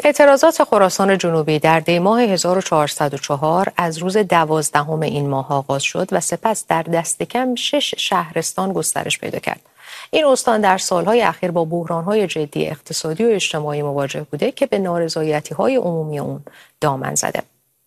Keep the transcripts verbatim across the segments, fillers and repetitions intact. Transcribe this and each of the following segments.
اعتراضات خراسان جنوبی در دی ماه هزار و چهارصد و چهار از روز دوازدهم این ماه آغاز شد و سپس در دست کم شش شهرستان گسترش پیدا کرد. این استان در سالهای اخیر با بحران‌های جدی اقتصادی و اجتماعی مواجه بوده که به نارضایتی‌های عمومی اون دامن زده.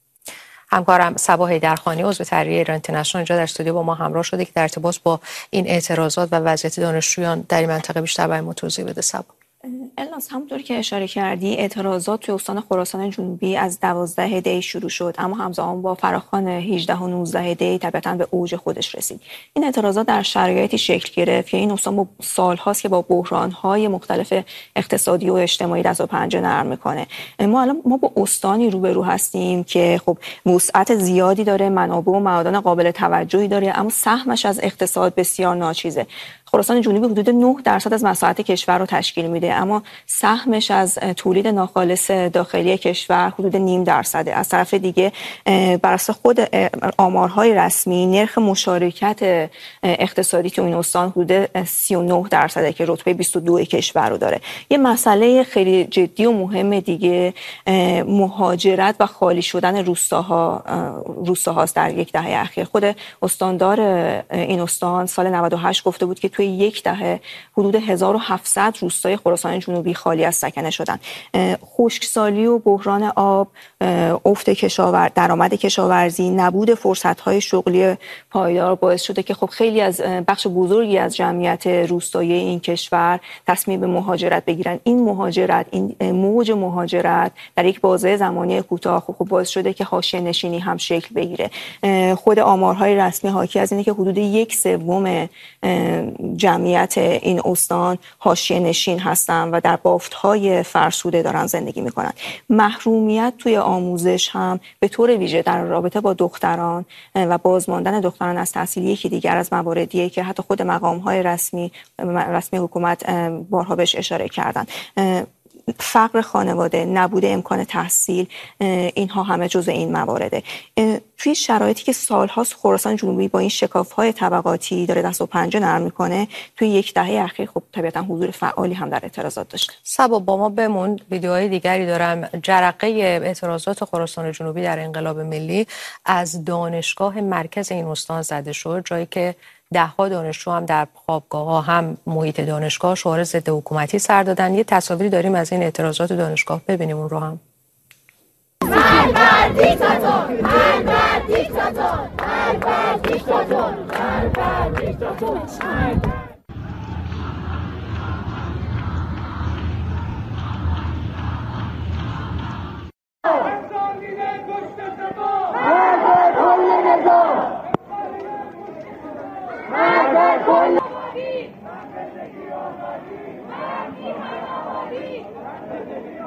همکارم صبا حیدرخانی عضو تحریریه ایران اینترنشنال اینجا در استودیو با ما همراه شده که در ارتباط با این اعتراضات و وضعیت دانشجویان در این منطقه بیشتر برای ما توضیح بده. صبا. الناس، همونطور که اشاره کردی اعتراضات توی استان خراسان جنوبی از دوازده دی شروع شد، اما همزمان با فراخوان هجده و نوزده دی طبیعتاً به اوج خودش رسید. این اعتراضات در شرایطی شکل گرفت که این استان با سال‌هاست که با بحران‌های مختلف اقتصادی و اجتماعی دست و پنجه نرم می‌کنه. ما الان ما با استانی روبرو هستیم که خب وسعت زیادی داره، منابع و معادن قابل توجهی داره، اما سهمش از اقتصاد بسیار ناچیزه. خراسان جنوبی حدود نه درصد از مساحت کشور رو تشکیل میده، اما سهمش از تولید ناخالص داخلی کشور حدود نیم درصده. از طرف دیگه بر اساس خود آمارهای رسمی نرخ مشارکت اقتصادی تو این استان حدود سی و نه درصده که رتبه بیست و دو کشور رو داره. یه مسئله خیلی جدی و مهم دیگه مهاجرت و خالی شدن روستاها روستاهاست. در یک دهه اخیر خود استاندار این استان سال نود و هشت گفته بود که توی یک دهه حدود هزار و هفتصد روستای خراسان جنوبی خالی از سکنه شدن. خشکسالی و بحران آب، افت کشاورزی، درآمد کشاورزی، نبود فرصت‌های شغلی پایدار باعث شده که خب خیلی از بخش بزرگی از جمعیت روستایی این کشور تصمیم به مهاجرت بگیرن. این مهاجرت، این موج مهاجرت در یک بازه زمانی کوتاه خب باعث شده که حاشیه نشینی هم شکل بگیره. خود آمارهای رسمی حاکی از اینه که حدود یک سوم جمعیت این استان حاشیه نشین هستن و در بافت‌های فرسوده دارن زندگی میکنن. محرومیت توی آموزش هم به طور ویژه در رابطه با دختران و بازماندن دختران از تحصیل یکی دیگر از مواردیه که حتی خود مقام‌های رسمی رسمی حکومت بارها بهش اشاره کردن. فقر خانواده، نبود امکان تحصیل، اینها همه جزء این موارده. توی شرایطی که سال‌هاست خراسان جنوبی با این شکاف‌های طبقاتی داره دست و پنجه نرم می‌کنه، توی یک دهه اخیر خب طبیعتاً حضور فعالی هم در اعتراضات داشته. صبا با ما بمون، ویدیوهای دیگری دارم. جرقه اعتراضات خراسان جنوبی در انقلاب ملی از دانشگاه مرکز این استان زده شد، جایی که ده‌ها دانشجو هم در خوابگاه‌ها هم محیط دانشگاه شعار ضد حکومتی سر دادن. یه تصاویری داریم از این اعتراضات دانشگاه، ببینیم اون رو هم. بر دیکتاتور، بر دیکتاتور، بر دیکتاتور، بر دیکتاتور. مرد کل